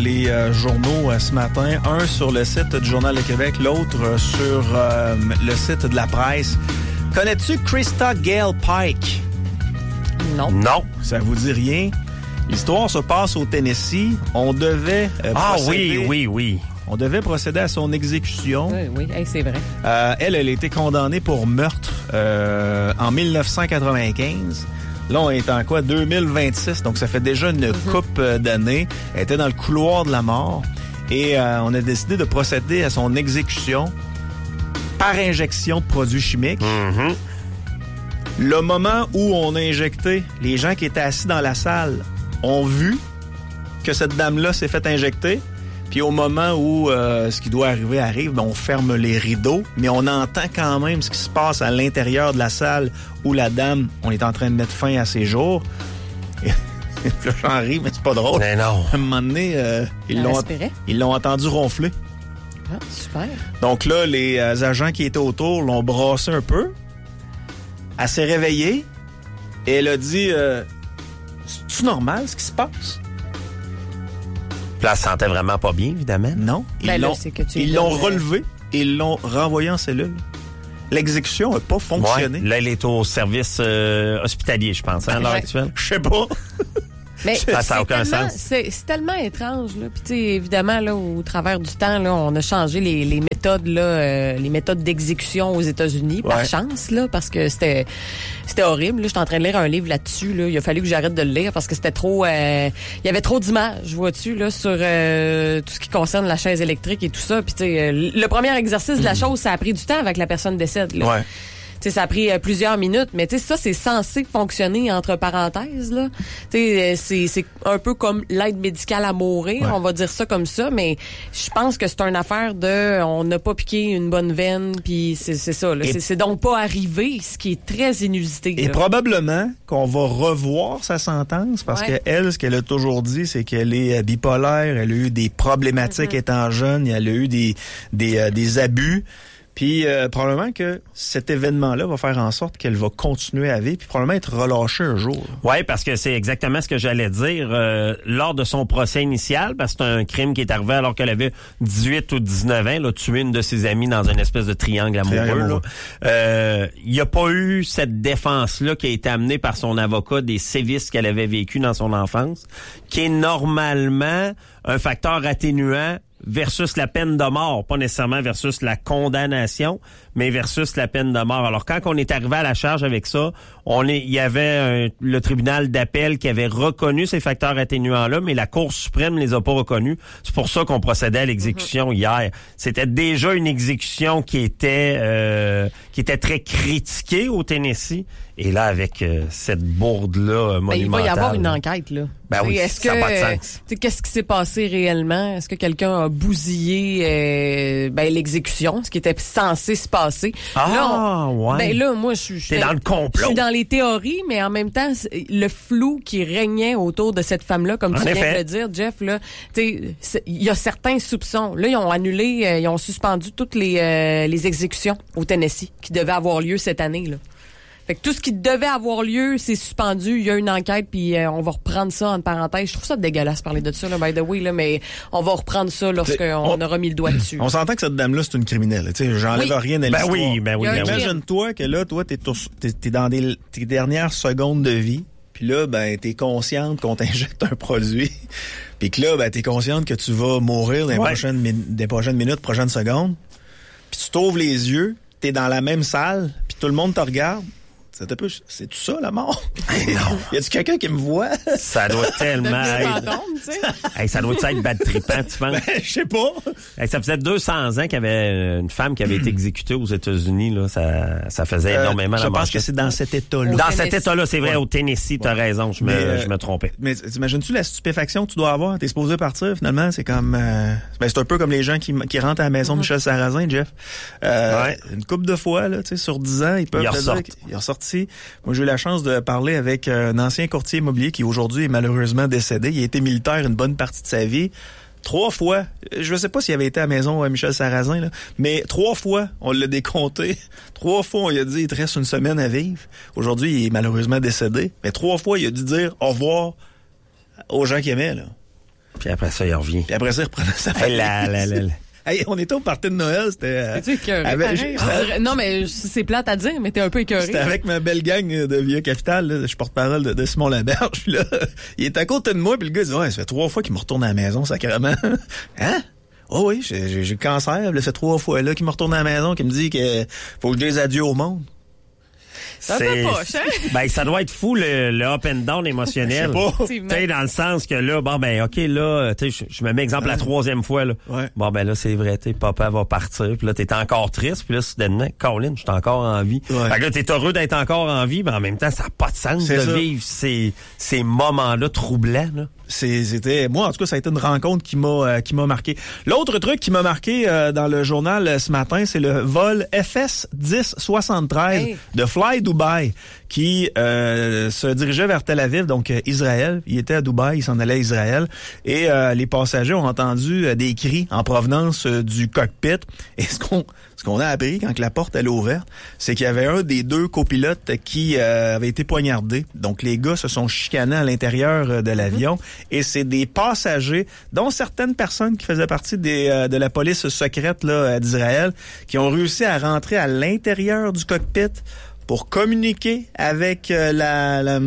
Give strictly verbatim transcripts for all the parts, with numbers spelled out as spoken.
les euh, journaux euh, ce matin. Un sur le site du Journal de Québec, l'autre euh, sur euh, le site de la presse. Connais-tu Krista Gale Pike? Non. Non. Ça vous dit rien? L'histoire se passe au Tennessee. On devait euh, Ah procéder... oui, oui, oui. On devait procéder à son exécution. Oui, oui, hey, c'est vrai. Euh, elle, elle a été condamnée pour meurtre euh, en dix-neuf cent quatre-vingt-quinze. Là, on est en quoi? deux mille vingt-six, donc ça fait déjà une mm-hmm. couple d'années. Elle était dans le couloir de la mort et euh, on a décidé de procéder à son exécution par injection de produits chimiques. Mm-hmm. Le moment où on a injecté, les gens qui étaient assis dans la salle ont vu que cette dame-là s'est fait injecter. Puis au moment où euh, ce qui doit arriver arrive, ben on ferme les rideaux, mais on entend quand même ce qui se passe à l'intérieur de la salle où la dame, on est en train de mettre fin à ses jours. Et là, j'en ris, mais c'est pas drôle. Mais non. À un moment donné, euh, ils, l'ont, ils l'ont entendu ronfler. Ah, super. Donc là, les euh, agents qui étaient autour l'ont brassé un peu. Elle s'est réveillée et elle a dit euh, « C'est-tu normal ce qui se passe? » Puis là, elle se sentait vraiment pas bien, évidemment. Non. Ils ben l'ont, là, c'est que tu ils l'ont relevé et ils l'ont renvoyé en cellule. L'exécution n'a pas fonctionné. Ouais, là, elle est au service euh, hospitalier, je pense, hein, à l'heure ouais. actuelle. Je sais pas. Mais ça, ça c'est, aucun tellement, sens. c'est, c'est tellement étrange, là. Puis tu sais, évidemment, là, au travers du temps, là, on a changé les, les méthodes, là, euh, les méthodes d'exécution aux États-Unis, ouais. par chance, là, parce que c'était, c'était horrible. Là, j'étais en train de lire un livre là-dessus. Là. Il a fallu que j'arrête de le lire parce que c'était trop, euh, il y avait trop d'images, vois-tu, là, sur euh, tout ce qui concerne la chaise électrique et tout ça. Puis tu sais, le premier exercice de la chose, ça a pris du temps avec la personne décède. Là. Ouais. T'sais, ça a pris euh, plusieurs minutes, mais t'sais, ça, c'est censé fonctionner entre parenthèses. Là. T'sais, c'est, c'est un peu comme l'aide médicale à mourir, ouais. on va dire ça comme ça, mais je pense que c'est une affaire de on n'a pas piqué une bonne veine, puis c'est, c'est ça. Là. C'est, c'est donc pas arrivé, ce qui est très inusité. Et là. probablement qu'on va revoir sa sentence, parce ouais. qu'elle, ce qu'elle a toujours dit, c'est qu'elle est bipolaire, elle a eu des problématiques mm-hmm. étant jeune, elle a eu des, des, euh, des abus. Puis euh, probablement que cet événement-là va faire en sorte qu'elle va continuer à vivre, puis probablement être relâchée un jour. Oui, parce que c'est exactement ce que j'allais dire. Euh, lors de son procès initial, parce que c'est un crime qui est arrivé alors qu'elle avait dix-huit ou dix-neuf ans, là, tuer une de ses amies dans une espèce de triangle amoureux. Là. Euh, il n'y a pas eu cette défense-là qui a été amenée par son avocat des sévices qu'elle avait vécu dans son enfance, qui est normalement un facteur atténuant versus la peine de mort, pas nécessairement versus la condamnation, mais versus la peine de mort. Alors, quand on est arrivé à la charge avec ça, on est, il y avait un, le tribunal d'appel qui avait reconnu ces facteurs atténuants-là, mais la Cour suprême les a pas reconnus. C'est pour ça qu'on procédait à l'exécution mm-hmm. hier. C'était déjà une exécution qui était euh, qui était très critiquée au Tennessee. Et là, avec euh, cette bourde-là euh, monumentale... Ben, il va y avoir une enquête, là. Ben oui, est-ce ça n'a que, pas de sens. Qu'est-ce qui s'est passé réellement? Est-ce que quelqu'un a bousillé euh, ben, l'exécution, ce qui était censé se passer? Ah, là, on, ouais. Ben là, moi, je suis... T'es dans le complot. Je suis dans les théories, mais en même temps, le flou qui régnait autour de cette femme-là, comme en tu effet. viens de le dire, Jeff, là, il y a certains soupçons. Là, ils ont annulé, euh, ils ont suspendu toutes les, euh, les exécutions au Tennessee qui devaient avoir lieu cette année, là. Fait que tout ce qui devait avoir lieu, c'est suspendu. Il y a une enquête, puis euh, on va reprendre ça en parenthèse. Je trouve ça dégueulasse de parler de ça, là, by the way, là, mais on va reprendre ça lorsqu'on on aura mis le doigt dessus. On s'entend que cette dame-là, c'est une criminelle. Tu sais, j'enlève oui. rien à ben l'histoire. Oui, ben oui, ben oui. Imagine-toi que là, toi, t'es, t'es, t'es dans des, tes dernières secondes de vie, puis là, ben, t'es consciente qu'on t'injecte un produit, puis que là, ben, t'es consciente que tu vas mourir dans les, ouais. prochaines, des prochaines minutes, prochaines secondes, puis tu t'ouvres les yeux, t'es dans la même salle, puis tout le monde te regarde. C'est un peu, c'est tout ça, la mort? Hey, non. Y a-tu quelqu'un qui me voit? Ça doit tellement être... tu sais. Hey, ça doit être bad trippant, tu penses? Ben, je sais pas. Hey, ça faisait deux cents ans qu'il y avait une femme qui avait été exécutée aux États-Unis, là. Ça, ça faisait euh, énormément je la pense manchette. que c'est dans cet état-là. Dans Tennessee. cet état-là, c'est vrai, ouais. Au Tennessee, t'as ouais. raison, je me, euh, je me trompais. Mais t'imagines-tu la stupéfaction que tu dois avoir? T'es supposé partir, finalement, c'est comme, euh, ben, c'est un peu comme les gens qui, qui rentrent à la maison mm-hmm. de Michel Sarrazin, Jeff. Euh, ouais. Une couple de fois, là, tu sais, sur dix ans, ils peuvent te dire qu'il est ressorti. Moi, j'ai eu la chance de parler avec un ancien courtier immobilier qui aujourd'hui est malheureusement décédé. Il a été militaire une bonne partie de sa vie. Trois fois, je ne sais pas s'il avait été à la maison à Michel Sarrazin, là, mais trois fois, on l'a décompté. Trois fois, on lui a dit, il te reste une semaine à vivre. Aujourd'hui, il est malheureusement décédé. Mais trois fois, il a dû dire au revoir aux gens qu'il aimait, là. Puis après ça, il revient. Puis après ça, il reprenait sa famille. Hey, la, la, la, la. Hey, on était au party de Noël, c'était... Euh, c'est écœuré, avec, je, non, mais c'est plate à dire, mais t'es un peu écœuré. C'était avec ma belle gang de Vieux-Capitale, là, je suis porte-parole de, de Simon Laberge, puis là, il est à côté de moi, puis le gars dit « Ouais, ça fait trois fois qu'il me retourne à la maison, sacrément. » Hein? Oh oui, j'ai, j'ai, j'ai le cancer, là, ça fait trois fois là qu'il me retourne à la maison, qu'il me dit que faut que je dise adieu au monde. C'est un peu poche, hein? Ben, ça doit être fou, le, le up and down émotionnel. Tu sais, dans le sens que là, bon, ben, OK, là, tu sais, je, je me mets exemple la troisième fois, là. Ouais. Bon, ben, là, c'est vrai, tu papa va partir, puis là, t'es encore triste, puis là, soudainement, Colin, je suis encore en vie. Ouais. Fait que là, t'es heureux d'être encore en vie, mais en même temps, ça n'a pas de sens c'est de ça. vivre ces, ces moments-là troublants, là. C'est, c'était moi en tout cas ça a été une rencontre qui m'a euh, qui m'a marqué. L'autre truc qui m'a marqué euh, dans le journal euh, ce matin, c'est le vol F S dix soixante-treize hey. de Fly Dubai qui euh, se dirigeait vers Tel Aviv, donc euh, Israël. Il était à Dubaï, il s'en allait à Israël et euh, les passagers ont entendu euh, des cris en provenance euh, du cockpit. Et ce qu'on ce qu'on a appris quand la porte elle est ouverte, c'est qu'il y avait un des deux copilotes qui euh, avait été poignardé. Donc les gars se sont chicanés à l'intérieur euh, de l'avion. Mm-hmm. Et c'est des passagers, dont certaines personnes qui faisaient partie des, euh, de la police secrète là, d'Israël, qui ont réussi à rentrer à l'intérieur du cockpit pour communiquer avec euh, la, la,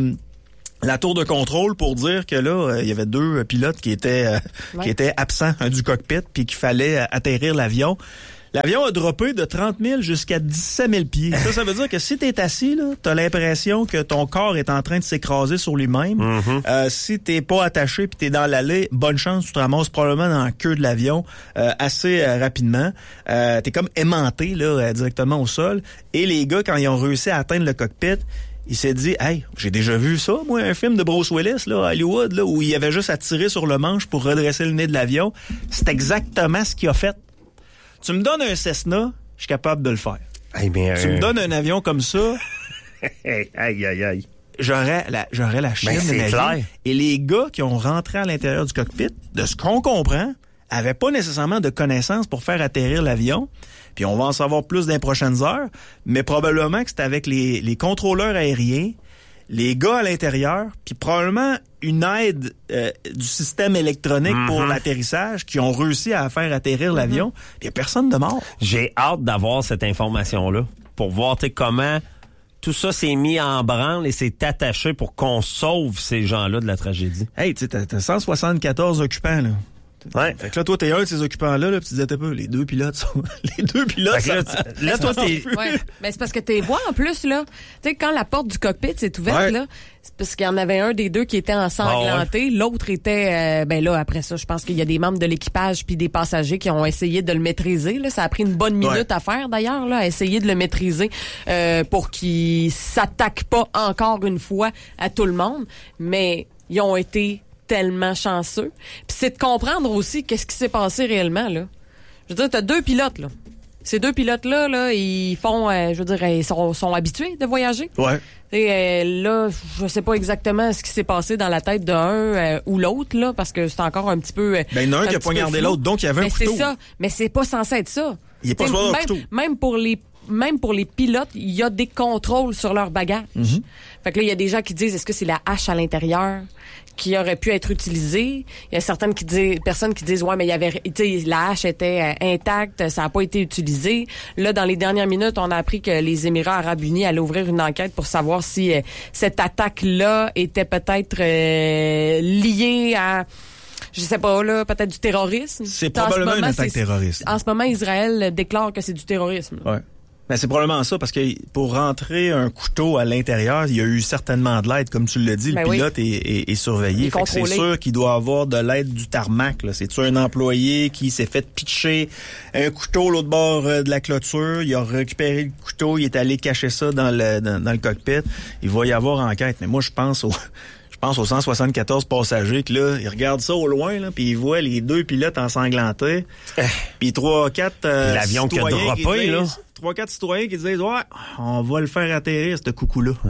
la tour de contrôle pour dire que là, euh, il y avait deux pilotes qui étaient, euh, ouais. qui étaient absents hein, du cockpit puis qu'il fallait euh, atterrir l'avion. L'avion a droppé de trente mille jusqu'à dix-sept mille pieds. Ça, ça veut dire que si t'es assis, là, t'as l'impression que ton corps est en train de s'écraser sur lui-même. Mm-hmm. Euh, si t'es pas attaché puis t'es dans l'allée, bonne chance, tu te ramasses probablement dans la queue de l'avion euh, assez euh, rapidement. Euh, t'es comme aimanté là, euh, directement au sol. Et les gars, quand ils ont réussi à atteindre le cockpit, il s'est dit, hey, j'ai déjà vu ça, moi, un film de Bruce Willis, là, à Hollywood, là, où il y avait juste à tirer sur le manche pour redresser le nez de l'avion. C'est exactement ce qu'il a fait. Tu me donnes un Cessna, je suis capable de le faire. Hey, mais tu euh... me donnes un avion comme ça, aïe, aïe, aïe. J'aurais la, j'aurais la chienne ben, de ma clair. vie. Et les gars qui ont rentré à l'intérieur du cockpit, de ce qu'on comprend, avaient pas nécessairement de connaissances pour faire atterrir l'avion. Puis on va en savoir plus dans les prochaines heures, mais probablement que c'était avec les, les contrôleurs aériens, les gars à l'intérieur, puis probablement une aide euh, du système électronique mm-hmm. pour l'atterrissage qui ont réussi à faire atterrir mm-hmm. l'avion. Il n'y a personne de mort. J'ai hâte d'avoir cette information-là pour voir comment tout ça s'est mis en branle et s'est attaché pour qu'on sauve ces gens-là de la tragédie. Hey, tu sais, t'as, t'as cent soixante-quatorze occupants, là. Ouais. Fait que là, toi, t'es un de ces occupants-là, là, pis tu disais, t'es peu, les deux pilotes sont, les deux pilotes là, ça, tu, là, toi, t'es, ouais. Mais c'est parce que t'es vois, en plus, là. Tu sais, quand la porte du cockpit s'est ouverte, ouais. là, c'est parce qu'il y en avait un des deux qui était ensanglanté. Oh, ouais. L'autre était, euh, ben là, après ça, je pense qu'il y a des membres de l'équipage puis des passagers qui ont essayé de le maîtriser, là. Ça a pris une bonne minute ouais. à faire, d'ailleurs, là, à essayer de le maîtriser, euh, pour qu'il s'attaque pas encore une fois à tout le monde. Mais ils ont été tellement chanceux. Puis c'est de comprendre aussi qu'est-ce qui s'est passé réellement, là. Je veux dire, t'as deux pilotes, là. Ces deux pilotes-là, là, ils font, euh, je veux dire, ils sont, sont habitués de voyager. Ouais. Et euh, là, je sais pas exactement ce qui s'est passé dans la tête d'un euh, ou l'autre, là, parce que c'est encore un petit peu... Euh, ben, il y en a un, un qui a poignardé l'autre, donc il y avait mais un couteau. C'est ça, mais c'est pas censé être ça. Il est pas sur même, un couteau. Même pour les Même pour les pilotes, il y a des contrôles sur leur bagage. Mm-hmm. Fait que là, il y a des gens qui disent, est-ce que c'est la hache à l'intérieur qui aurait pu être utilisée? Il y a certaines qui disent, personnes qui disent, ouais, mais il y avait, tu sais, la hache était euh, intacte, ça n'a pas été utilisé. Là, dans les dernières minutes, on a appris que les Émirats arabes unis allaient ouvrir une enquête pour savoir si euh, cette attaque-là était peut-être euh, liée à... Je sais pas, là, peut-être du terrorisme. C'est probablement moment, une attaque terroriste. En ce moment, Israël déclare que c'est du terrorisme. Ouais. Ben, c'est probablement ça, parce que pour rentrer un couteau à l'intérieur, il y a eu certainement de l'aide, comme tu l'as dit, ben le pilote oui. est, est, est surveillé. Fait que c'est sûr qu'il doit avoir de l'aide du tarmac, là. C'est-tu un employé qui s'est fait pitcher un couteau l'autre bord de la clôture, il a récupéré le couteau, il est allé cacher ça dans le, dans, dans le cockpit. Il va y avoir enquête. Mais moi, je pense au... Je pense aux cent soixante-quatorze passagers que là, ils regardent ça au loin, là, puis ils voient les deux pilotes ensanglantés, puis trois, quatre euh, l'avion qui a droppé, là. Trois, quatre citoyens qui disent, ouais, on va le faire atterrir, ce coucou-là. Ouais.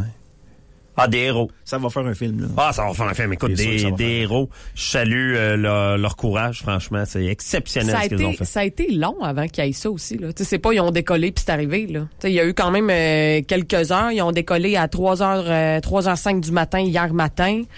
Ah, des héros. Ça va faire un film, là. Ah, ça va faire un film. Écoute, des, des héros. Je salue euh, leur, leur courage, franchement. C'est exceptionnel ce qu'ils été, ont fait. Ça a été long avant qu'il y ait ça aussi, là. Tu sais, c'est pas, ils ont décollé puis c'est arrivé, là. Tu sais, il y a eu quand même euh, quelques heures. Ils ont décollé à trois heures, euh, trois heures cinq du matin, hier matin.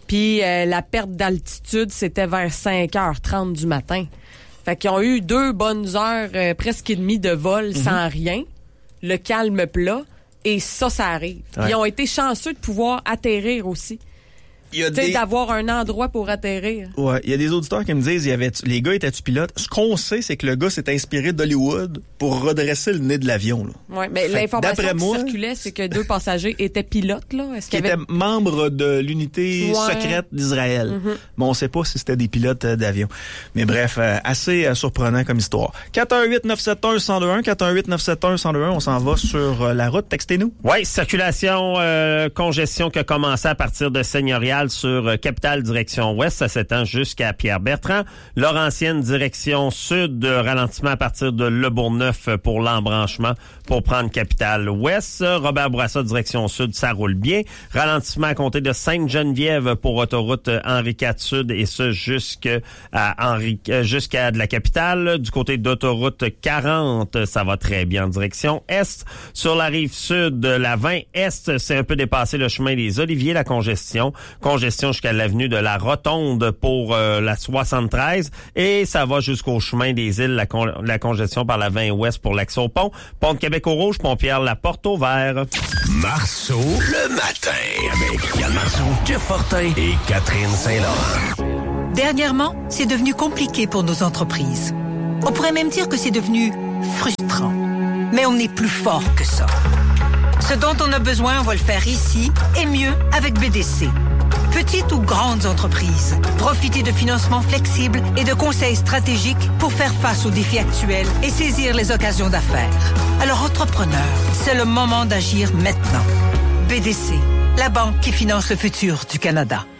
Puis euh, la perte d'altitude, c'était vers cinq heures trente du matin. Fait qu'ils ont eu deux bonnes heures, euh, presque et demie de vol mm-hmm. sans rien. Le calme plat. Et ça, ça arrive. Ouais. Ils ont été chanceux de pouvoir atterrir aussi. Il y a des... d'avoir un endroit pour atterrir. Ouais, il y a des auditeurs qui me disent, il y avait, les gars étaient-tu pilotes? Ce qu'on sait, c'est que le gars s'est inspiré d'Hollywood pour redresser le nez de l'avion. Là. Ouais, mais fait l'information qui moi, circulait, c'est que deux passagers étaient pilotes. Là. Est-ce qui avait... étaient membres de l'unité ouais. secrète d'Israël. Mm-hmm. Mais on sait pas si c'était des pilotes euh, d'avion. Mais bref, euh, assez euh, surprenant comme histoire. quatre un huit neuf sept un un zéro deux un, quatre un huit neuf sept un un zéro deux un, on s'en va sur euh, la route. Textez-nous. Oui, circulation, euh, congestion qui a commencé à partir de Seigneurial sur euh, Capitale direction ouest, ça s'étend jusqu'à Pierre-Bertrand. Laurentienne direction sud, ralentissement à partir de Le Bourgneuf pour l'embranchement pour prendre Capitale ouest. Robert Bourassa direction sud, ça roule bien. Ralentissement à compter de Sainte-Geneviève pour autoroute Henri quatre Sud et ce jusqu'à Henri jusqu'à de la Capitale. Du côté d'autoroute quarante, ça va très bien en direction est. Sur la rive sud, la vingt est, c'est un peu dépassé le chemin des Oliviers, la congestion. Congestion jusqu'à l'avenue de la Rotonde pour euh, la soixante-treize et ça va jusqu'au chemin des îles, la, con- la congestion par la vingt ouest pour l'accès au pont. Pont de Québec-au-Rouge, Pont-Pierre-la-Porte au vert. Marceau, le matin, avec Yann Marceau, Jeff Fortin et Catherine Saint-Laurent. Dernièrement, c'est devenu compliqué pour nos entreprises. On pourrait même dire que c'est devenu frustrant. Mais on est plus fort que ça. Ce dont on a besoin, on va le faire ici et mieux avec B D C. Petites ou grandes entreprises, profitez de financements flexibles et de conseils stratégiques pour faire face aux défis actuels et saisir les occasions d'affaires. Alors, entrepreneurs, c'est le moment d'agir maintenant. B D C, la banque qui finance le futur du Canada.